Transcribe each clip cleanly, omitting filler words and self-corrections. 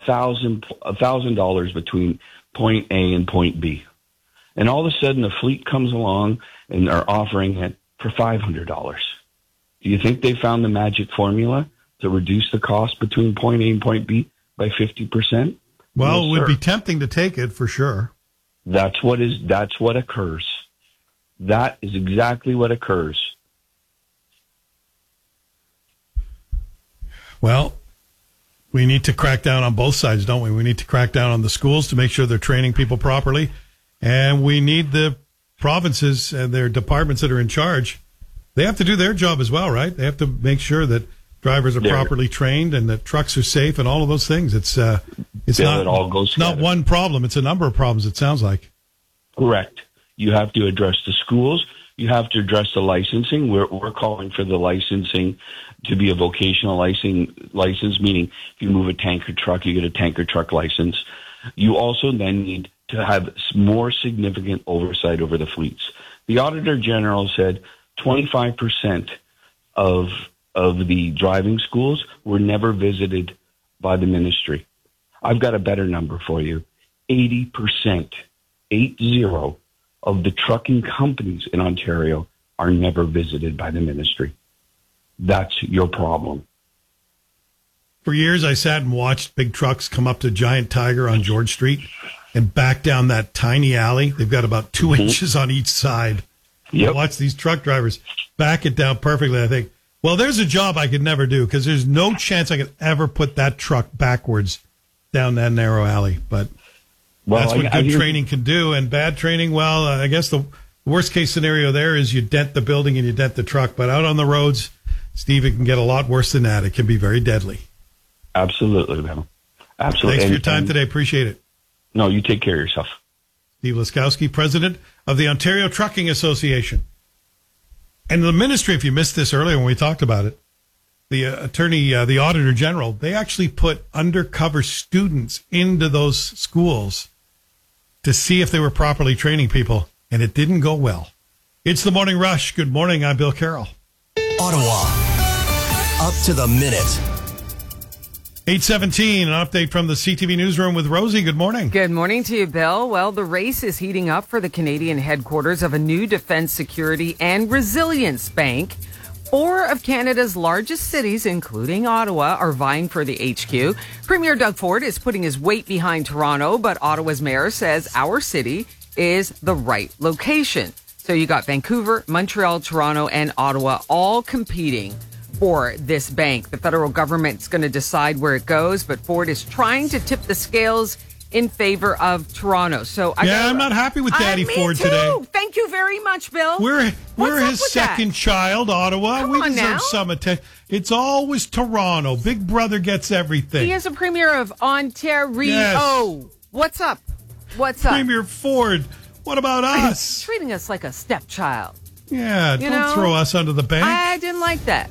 $1,000 between point A and point B. And all of a sudden, a fleet comes along and are offering it for $500. Do you think they found the magic formula to reduce the cost between point A and point B by 50%? Well, No, it would sir. be tempting to take it for sure. That's what occurs. That is exactly what occurs. Well, we need to crack down on both sides, don't we? We need to crack down on the schools to make sure they're training people properly. And we need the provinces and their departments that are in charge. They have to do their job as well, right? They have to make sure that drivers are properly trained and that trucks are safe and all of those things. It's Bill, not, it all goes not together. one problem. It's a number of problems, it sounds like. Correct. You have to address the schools. You have to address the licensing. We're calling for the licensing to be a vocational license, meaning if you move a tanker truck, you get a tanker truck license. You also then need to have more significant oversight over the fleets. The Auditor General said 25% of the driving schools were never visited by the ministry. I've got a better number for you. 80%, 80, of the trucking companies in Ontario are never visited by the ministry. That's your problem. For years, I sat and watched big trucks come up to Giant Tiger on George Street and back down that tiny alley. They've got about 2 inches on each side. Yep. I watch these truck drivers back it down perfectly. I think, well, there's a job I could never do because there's no chance I could ever put that truck backwards down that narrow alley. But that's what good training can do. And bad training, well, I guess the worst case scenario there is you dent the building and you dent the truck. But out on the roads, Steve, it can get a lot worse than that. It can be very deadly. Absolutely, Bill. Absolutely. Thanks for your time today. Appreciate it. No, you take care of yourself. Steve Laskowski, president of the Ontario Trucking Association. And the ministry, if you missed this earlier when we talked about it, the Auditor General, they actually put undercover students into those schools to see if they were properly training people, and it didn't go well. It's the Morning Rush. Good morning. I'm Bill Carroll. Ottawa. Up to the minute. 8:17, an update from the CTV newsroom with Rosie. Good morning. Good morning to you, Bill. Well, the race is heating up for the Canadian headquarters of a new defense, security, and resilience bank. 4 of Canada's largest cities, including Ottawa, are vying for the HQ. Premier Doug Ford is putting his weight behind Toronto, but Ottawa's mayor says our city is the right location. So you got Vancouver, Montreal, Toronto, and Ottawa all competing for this bank. The federal government's going to decide where it goes, but Ford is trying to tip the scales in favor of Toronto. So I'm not happy with Daddy Ford today. Thank you very much, Bill. We're his second child, Ottawa. Come we on deserve now. some attention. It's always Toronto. Big brother gets everything. He is a premier of Ontario. Yes. What's up? What's up? Premier Ford. What about us? Treating us like a stepchild. Yeah, don't throw us under the bank. I didn't like that.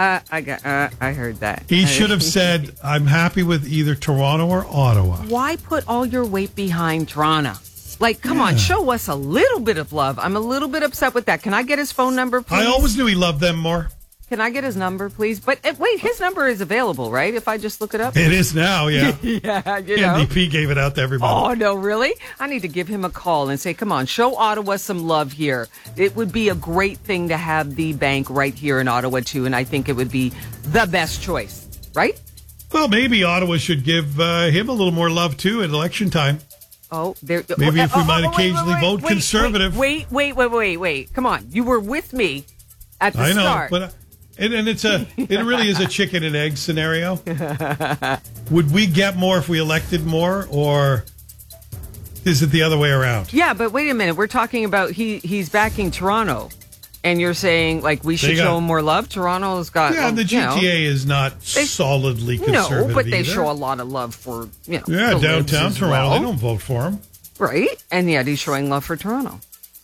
I heard that. He should have said, I'm happy with either Toronto or Ottawa. Why put all your weight behind Toronto? Like, come on, show us a little bit of love. I'm a little bit upset with that. Can I get his phone number, please? I always knew he loved them more. Can I get his number, please? But wait, his number is available, right? If I just look it up? It is now, yeah. Yeah, NDP gave it out to everybody. Oh, no, really? I need to give him a call and say, come on, show Ottawa some love here. It would be a great thing to have the bank right here in Ottawa, too, and I think it would be the best choice, right? Well, maybe Ottawa should give him a little more love, too, at election time. Oh, there. Maybe if we might occasionally vote Conservative. Wait. Come on. You were with me at the start. But it really is a chicken and egg scenario. Would we get more if we elected more, or is it the other way around? Yeah, but wait a minute. We're talking about he's backing Toronto, and you're saying like we should show him more love. Toronto's got the GTA is not solidly conservative. No, but they either. show a lot of love for the downtown libs as Toronto. well. They don't vote for him, right? And yet he's showing love for Toronto.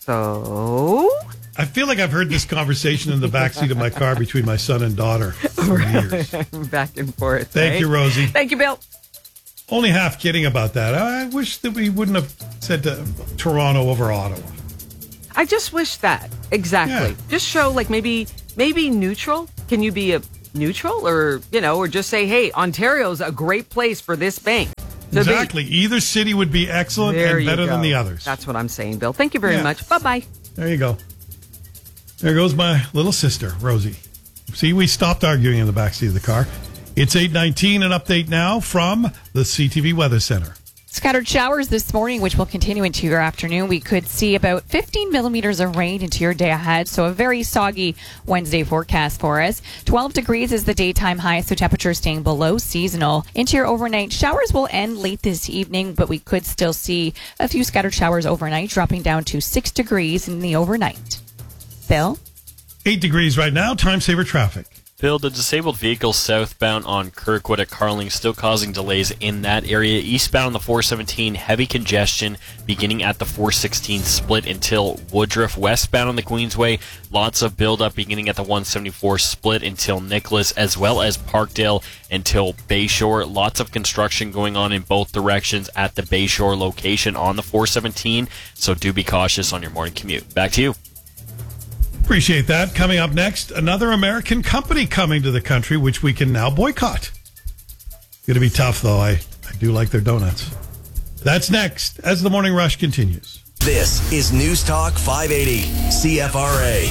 So I feel like I've heard this conversation in the backseat of my car between my son and daughter for years. Back and forth. Thank you, Rosie. Thank you, Bill. Only half kidding about that. I wish that we wouldn't have said Toronto over Ottawa. I just wish that. Exactly. Yeah. Just show like maybe neutral. Can you be a neutral or just say, hey, Ontario's a great place for this bank. Exactly. Either city would be excellent and better than the others. That's what I'm saying, Bill. Thank you very much. Bye-bye. There you go. There goes my little sister, Rosie. See, we stopped arguing in the backseat of the car. It's 8:19, an update now from the CTV Weather Center. Scattered showers this morning, which will continue into your afternoon. We could see about 15 millimeters of rain into your day ahead, so a very soggy Wednesday forecast for us. 12 degrees is the daytime high, so temperatures staying below seasonal. Into your overnight, showers will end late this evening, but we could still see a few scattered showers overnight, dropping down to 6 degrees in the overnight. Bill? 8 degrees right now, time saver traffic. Bill, the disabled vehicle southbound on Kirkwood at Carling still causing delays in that area. Eastbound on the 417, heavy congestion beginning at the 416 split until Woodruff. Westbound on the Queensway, lots of buildup beginning at the 174 split until Nicholas, as well as Parkdale until Bayshore. Lots of construction going on in both directions at the Bayshore location on the 417, so do be cautious on your morning commute. Back to you. Appreciate that. Coming up next, another American company coming to the country, which we can now boycott. Going to be tough, though. I do like their donuts. That's next as the Morning Rush continues. This is News Talk 580, CFRA.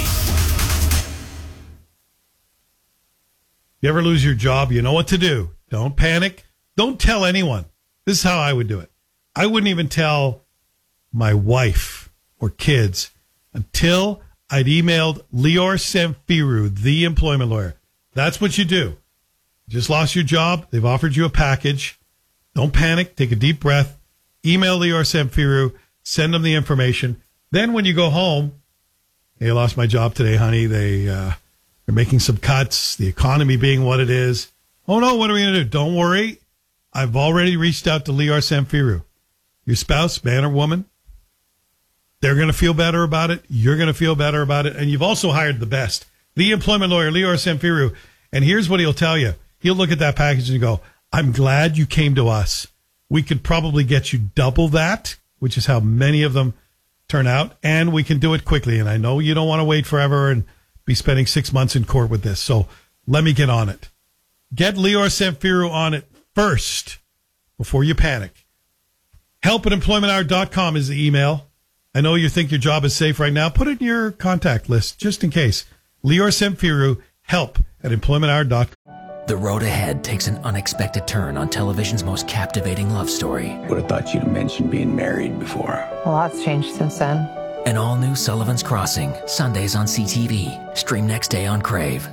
You ever lose your job? You know what to do. Don't panic. Don't tell anyone. This is how I would do it. I wouldn't even tell my wife or kids until I'd emailed Lior Samfiru, the employment lawyer. That's what you do. You just lost your job. They've offered you a package. Don't panic. Take a deep breath. Email Lior Samfiru. Send them the information. Then when you go home, hey, I lost my job today, honey. They're making some cuts. The economy being what it is. Oh, no, what are we going to do? Don't worry. I've already reached out to Lior Samfiru. Your spouse, man or woman, they're going to feel better about it. You're going to feel better about it. And you've also hired the best, the employment lawyer, Lior Samfiru. And here's what he'll tell you. He'll look at that package and go, I'm glad you came to us. We could probably get you double that, which is how many of them turn out. And we can do it quickly. And I know you don't want to wait forever and be spending 6 months in court with this. So let me get on it. Get Lior Samfiru on it first before you panic. help@employmenthour.com is the email. I know you think your job is safe right now. Put it in your contact list just in case. Lior Samfiru, help@employmenthour.com. The road ahead takes an unexpected turn on television's most captivating love story. Would have thought you'd mentioned being married before. A lot's changed since then. An all-new Sullivan's Crossing, Sundays on CTV. Stream next day on Crave.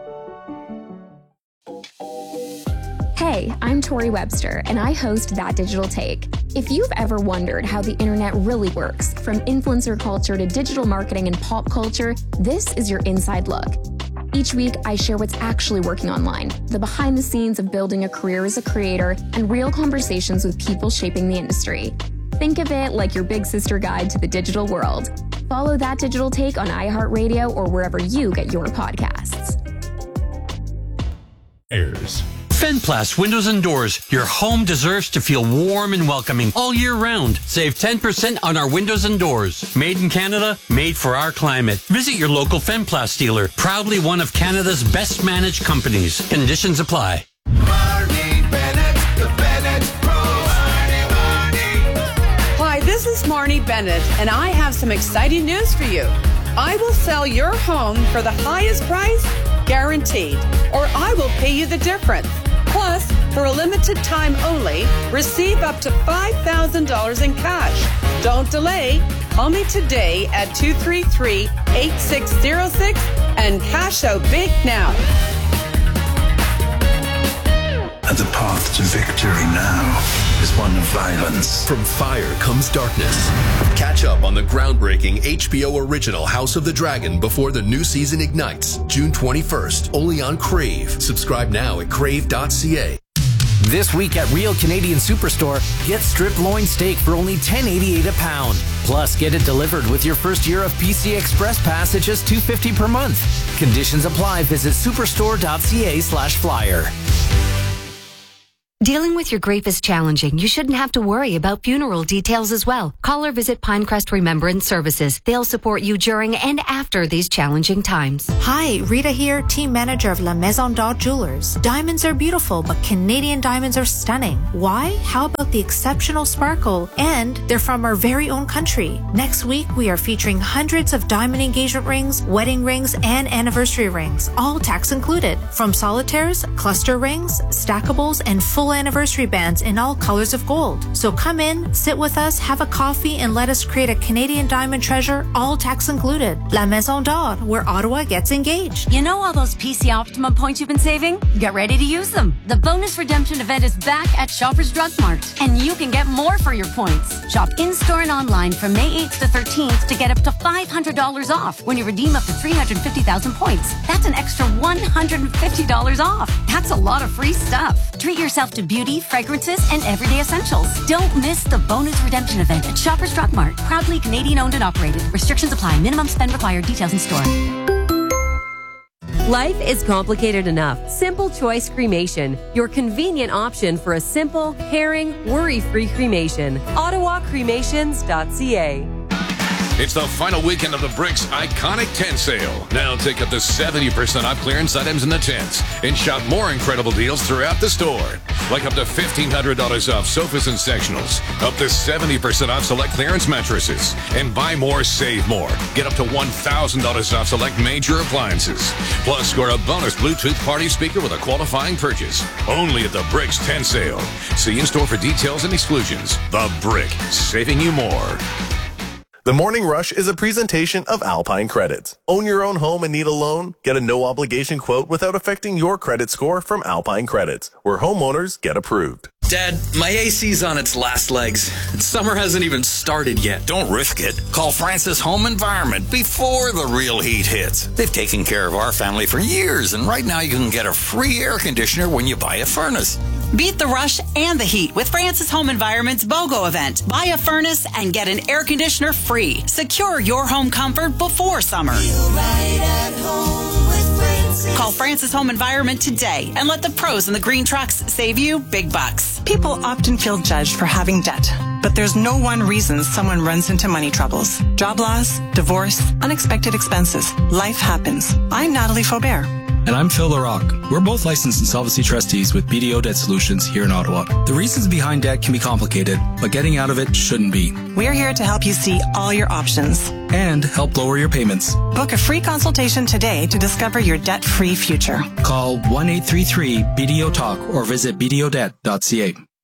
Hey, I'm Tori Webster, and I host That Digital Take. If you've ever wondered how the internet really works, from influencer culture to digital marketing and pop culture, this is your inside look. Each week, I share what's actually working online, the behind the scenes of building a career as a creator, and real conversations with people shaping the industry. Think of it like your big sister guide to the digital world. Follow That Digital Take on iHeartRadio or wherever you get your podcasts. Airs. Fenplast Windows and Doors. Your home deserves to feel warm and welcoming all year round. Save 10% on our windows and doors. Made in Canada, made for our climate. Visit your local Fenplast dealer. Proudly one of Canada's best managed companies. Conditions apply. Marnie Bennett, the Bennett Pro. Hi, this is Marnie Bennett, and I have some exciting news for you. I will sell your home for the highest price, guaranteed, or I will pay you the difference. Plus, for a limited time only, receive up to $5,000 in cash. Don't delay. Call me today at 233-8606 and cash out big now. And the path to victory now is one of violence. From fire comes darkness. Catch up on the groundbreaking HBO original House of the Dragon before the new season ignites, June 21st, only on Crave. Subscribe now at crave.ca. This week at Real Canadian Superstore, get strip loin steak for only $10.88 a pound. Plus, get it delivered with your first year of PC Express Pass at just $2.50 per month. Conditions apply. Visit superstore.ca/flyer. Dealing with your grief is challenging. You shouldn't have to worry about funeral details as well. Call or visit Pinecrest Remembrance Services. They'll support you during and after these challenging times. Hi, Rita here, team manager of La Maison d'Or Jewelers. Diamonds are beautiful, but Canadian diamonds are stunning. Why? How about the exceptional sparkle? And they're from our very own country. Next week, we are featuring hundreds of diamond engagement rings, wedding rings, and anniversary rings, all tax included. From solitaires, cluster rings, stackables, and full anniversary bands in all colors of gold. So come in, sit with us, have a coffee, and let us create a Canadian diamond treasure, all tax included. La Maison d'Or, where Ottawa gets engaged. You know all those PC Optimum points you've been saving? Get ready to use them. The bonus redemption event is back at Shoppers Drug Mart, and you can get more for your points. Shop in-store and online from May 8th to 13th to get up to $500 off when you redeem up to 350,000 points. That's an extra $150 off. That's a lot of free stuff. Treat yourself to beauty, fragrances, and everyday essentials. Don't miss the bonus redemption event at Shoppers Drug Mart. Proudly Canadian owned and operated. Restrictions apply. Minimum spend required. Details in store. Life is complicated enough. Simple Choice Cremation, your convenient option for a simple, caring, worry-free cremation. OttawaCremations.ca. It's the final weekend of the Bricks Iconic Tent Sale. Now take up to 70% off clearance items in the tents and shop more incredible deals throughout the store. Like up to $1,500 off sofas and sectionals, up to 70% off select clearance mattresses, and buy more, save more. Get up to $1,000 off select major appliances. Plus, score a bonus Bluetooth party speaker with a qualifying purchase. Only at the Bricks Tent Sale. See in store for details and exclusions. The Brick, saving you more. The Morning Rush is a presentation of Alpine Credits. Own your own home and need a loan? Get a no-obligation quote without affecting your credit score from Alpine Credits, where homeowners get approved. Dad, my AC's on its last legs. Summer hasn't even started yet. Don't risk it. Call Francis Home Environment before the real heat hits. They've taken care of our family for years, and right now you can get a free air conditioner when you buy a furnace. Beat the rush and the heat with Francis Home Environment's BOGO event. Buy a furnace and get an air conditioner free. Secure your home comfort before summer. Right at home with Francis. Call Francis Home Environment today and let the pros in the green trucks save you big bucks. People often feel judged for having debt, but there's no one reason someone runs into money troubles. Job loss, divorce, unexpected expenses. Life happens. I'm Natalie Faubert. And I'm Phil LaRocque. We're both licensed insolvency trustees with BDO Debt Solutions here in Ottawa. The reasons behind debt can be complicated, but getting out of it shouldn't be. We're here to help you see all your options. And help lower your payments. Book a free consultation today to discover your debt-free future. Call 1-833-BDO-TALK or visit bdodebt.ca.